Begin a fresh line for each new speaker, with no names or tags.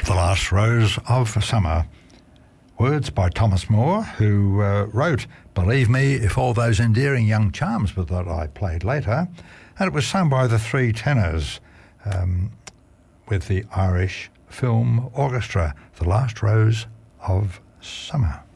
The Last Rose of Summer. Words by Thomas Moore, who wrote Believe Me If All Those Endearing Young Charms, but that I played later. And it was sung by the Three Tenors with the Irish Film Orchestra, The Last Rose of Summer.